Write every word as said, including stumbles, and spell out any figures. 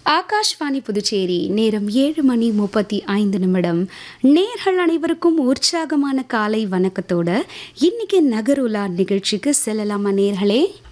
ஆகாஷ்வாணி புதுச்சேரி நேரம் ஏழு மணி முப்பத்தி ஐந்து நிமிடம். நேர்கள் அனைவருக்கும் உற்சாகமான காலை வணக்கத்தோட இன்னைக்கு நகருலா நிகழ்ச்சிக்கு செல்லலாமா நேர்களே?